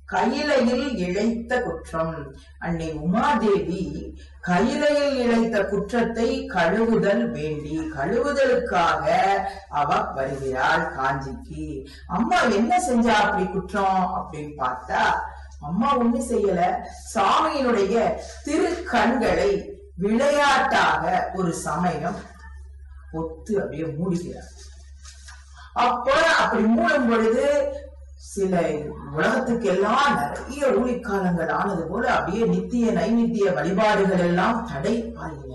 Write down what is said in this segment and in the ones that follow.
கையிலையில் இழைத்த குற்றம். அன்னை உமாதேவி கையிலையில் இழைத்த குற்றத்தை கழுவுதல் வேண்டி, கழுவுதலுக்காக அவ வருகிறாள் காஞ்சிக்கு. அம்மா என்ன செஞ்சா அப்படி குற்றம் அப்படின்னு பார்த்தா, அம்மா ஒண்ணு செய்யல. சாமியினுடைய திருக்கண்களை விளையாட்டாக ஒரு சமயம் ஒத்து அப்படியே மூடுகிறார். அப்ப அப்படி மூடும் பொழுது சில உலகத்துக்கு எல்லாம் நிறைய ஊழிக்காலங்கள் ஆனது போல அப்படியே நித்திய நைமித்திய வழிபாடுகள் எல்லாம் தடை ஆயின.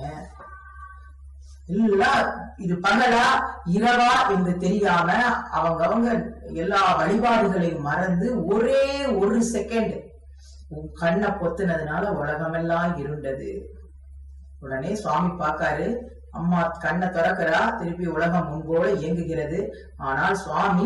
எல்லாம் இது பகலா இரவா என்று தெரியாம அவங்க எல்லா வழிபாடுகளையும் மறந்து ஒரே ஒரு செகண்ட் கண்ணை பொத்துனதுனால உலகமெல்லாம் இருண்டது. உடனே சுவாமி பாக்காரு, அம்மா கண்ணை திறக்கிறா, திருப்பி உலகம் முன்போல இயங்குகிறது. ஆனால் சுவாமி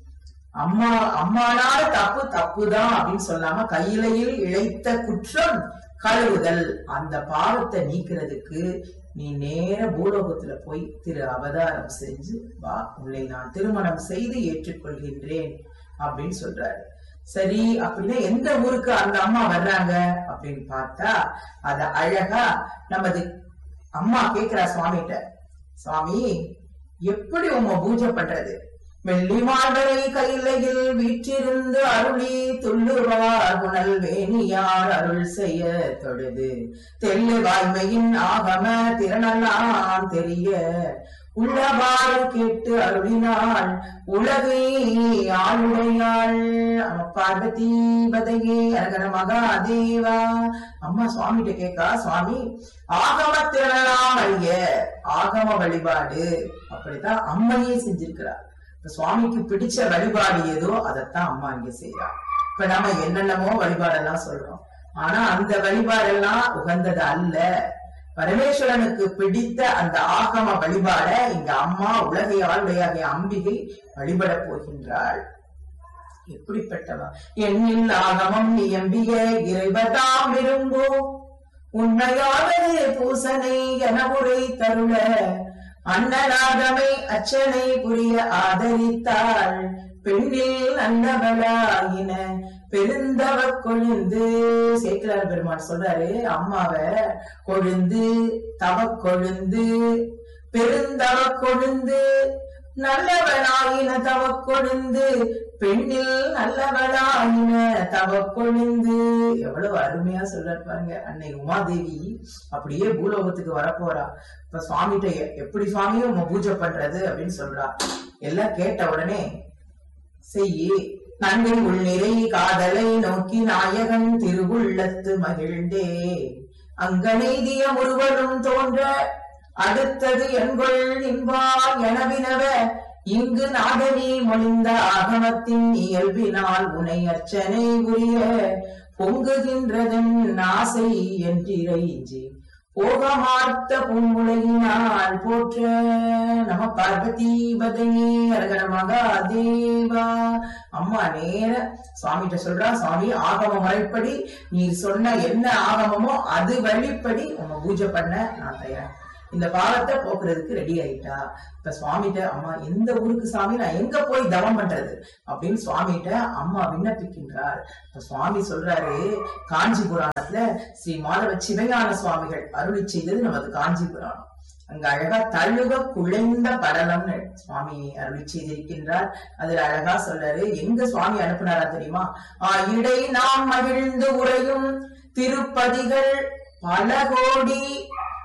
அம்மானால தப்புதான் அப்படின்னு சொல்லாம, கையிலையில் இழைத்த குற்றம் கழுவுதல், அந்த பாவத்தை நீக்கிறதுக்கு நீ நேர பூலோகத்துல போய் திரு அவதாரம் செஞ்சு வா, உன்னை நான் திருமணம் செய்து ஏற்றுக்கொள்கின்றேன் அப்படின்னு சொல்றாரு. சரி, அப்படின்னா எந்த ஊருக்கு அந்த அம்மா வர்றாங்க அப்படின்னு பார்த்தா, அத அழகா நமது அம்மா கேக்குறா சுவாமிகிட்ட, சுவாமி எப்படி உங்க பூஜை பண்றது? வெள்ளி மார்பரை கையிலையில் வீற்றிருந்து அருளி துள்ளுவார் குணல் வேணியார் அருள் செய்ய தொழுது தெல்லு வாய்மையின் ஆகம திறனெல்லாம் தெரிய உள்ளவாறு கேட்டு அருளினாள் உலகே ஆளுடையாள் பார்வதி பதையே அரகர மகாதேவா. அம்மா சுவாமிகிட்ட கேக்கா, சுவாமி ஆகம திறனெல்லாம் அறிய ஆகம வழிபாடு அப்படித்தான் அம்மையே செஞ்சிருக்கிறார். சுவாமிக்கு பிடிச்ச வழிபாடு ஏதோ அதைத்தான் அம்மா இங்க செய்யறா. இப்ப நாம என்னென்னமோ வழிபாடெல்லாம் சொல்றோம், ஆனா அந்த வழிபாடெல்லாம் உகந்தது அல்ல. பரமேஸ்வரனுக்கு பிடித்த அந்த ஆகம வழிபாட இங்க அம்மா உலகை ஆளுடையாகிய அம்பிகை வழிபட போகின்றாள். எப்படிப்பட்டவா? எண்ணில் ஆகமம் நியம்பிய இறைவதாம் விரும்போ உண்மையாவது பூசனை என உரை தருள அன்னராகமை அச்சனை புரிய ஆதரித்தாள் பெண்ணில் நல்லவளாயின பெருந்தவ கொழுந்து. சேக்கிழார் பெருமாள் சொல்றாரு, அம்மாவை கொழுந்து, தவ கொழுந்து, பெருந்தவ கொழுந்து, நல்லவளாயின தவ கொழுந்து, பெண்ணில் நல்லவளாயின தவ கொழுந்து. எவ்வளவு அருமையா சொல்றாரு பாருங்க. அன்னை உமாதேவி அப்படியே பூலோகத்துக்கு வரப்போறா. இப்ப சுவாமிகிட்ட எப்படி சுவாமியும் உங்க பூஜை பண்றது அப்படின்னு சொல்றா. எல்லாம் கேட்ட உடனே செய்யி நன்மை உள்நிறை காதலை நோக்கி நாயகன் திருவுள்ளத்து மகிழ்ந்தே அங்கநெய்திய முருவரும் தோன்ற அடுத்தது என்கொள் இன்பார் எனவினவ இங்கு நாடனி மொழிந்த ஆகமத்தின் இயல்பினால் உனை அர்ச்சனை புரிய பொங்குகின்றதன் ஆசை என்றிறைஞ்சி போகமார்த்த பொன்முளையினால் போற்ற நம பார்வதி பதையே அரகர மகாதேவா. அம்மா நேர சுவாமிகிட்ட சொல்றா, சுவாமி ஆகம முறைப்படி நீ சொன்ன என்ன ஆகமமோ அது வழிப்படி உங்க பூஜை பண்ண நான் தயார். இந்த பாவத்தை போக்குறதுக்கு ரெடி ஆயிட்டா. இப்ப சுவாமிகிட்ட, அம்மா எந்த ஊருக்கு சாமி, நான் எங்க போய் தவம் பண்றது அப்படின்னு சுவாமிகிட்ட அம்மா விண்ணப்பிக்கின்றார். இப்ப சுவாமி சொல்றாரு, காஞ்சி புராணத்துல ஸ்ரீ மாதவ சிவஞான சுவாமிகள் அருளி செய்தது நமது காஞ்சி புராணம். அங்க அழகா தழுவ குழைந்த படலம்னு சுவாமி அருளி செய்திருக்கின்றார். அதுல அழகா சொல்றாரு, எங்க சுவாமி அனுப்புனாரா தெரியுமா? இடை நாம் மகிழ்ந்து உரையும் திருப்பதிகள் பல கோடி